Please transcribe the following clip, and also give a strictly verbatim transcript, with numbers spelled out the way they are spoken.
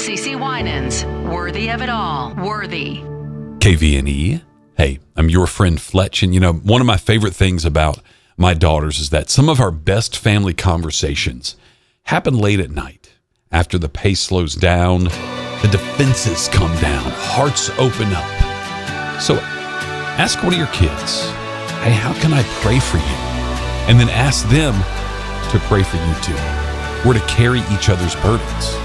CeCe Winans, worthy of it all. Worthy. K V N E. Hey, I'm your friend Fletch. And, you know, one of my favorite things about my daughters is that some of our best family conversations happen late at night. After the pace slows down, the defenses come down, hearts open up. So ask one of your kids, hey, how can I pray for you? And then ask them to pray for you too. We're to carry each other's burdens.